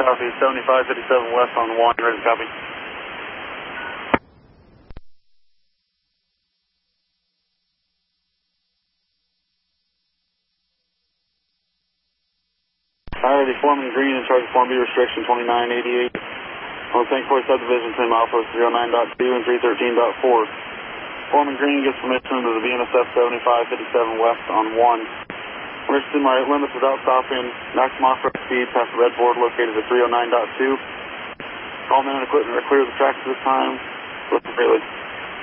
copy. 7557 west on 1, ready to copy. Alrighty, Foreman Green in charge of Form B restriction 2988. On the St. Croix subdivision, same Alpha 09.2 and 313.4. Foreman Green gets permission to the BNSF 7557 west on 1. We're to my limits without stopping. Maximum off-road speed past the red board located at 309.2. All men and equipment are clear of the tracks at this time. Listen freely.